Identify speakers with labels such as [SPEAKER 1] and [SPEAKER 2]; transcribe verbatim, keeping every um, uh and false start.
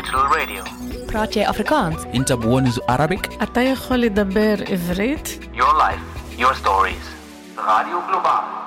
[SPEAKER 1] Digital Radio.
[SPEAKER 2] براتي أفريكانس.
[SPEAKER 3] أنت بونز Arabic.
[SPEAKER 4] אתה יכול לדבר עברית?
[SPEAKER 1] Your life, your stories. Radio Global.